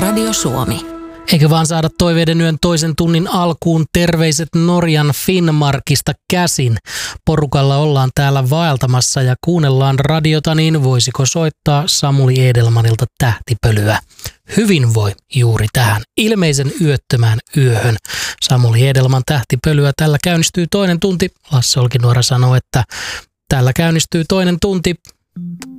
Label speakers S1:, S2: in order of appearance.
S1: Radio Suomi.
S2: Eikä vaan saada toiveiden yön toisen tunnin alkuun terveiset Norjan Finnmarkista käsin. Porukalla ollaan täällä vaeltamassa ja kuunnellaan radiota, niin voisiko soittaa Samuli Edelmanilta tähtipölyä. Hyvin voi juuri tähän ilmeisen yöttömään yöhön. Samuli Edelman tähtipölyä. Tällä käynnistyy toinen tunti. Lasse Olkinuora sanoo, että tällä käynnistyy toinen tunti.